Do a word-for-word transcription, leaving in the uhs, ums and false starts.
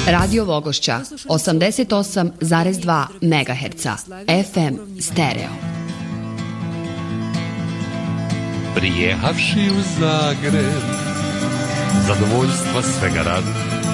Radio Vogošća, osamdeset osam zarez dva megaherca, F M stereo. Prijehavši u Zagreb, zadovoljstva svega radi,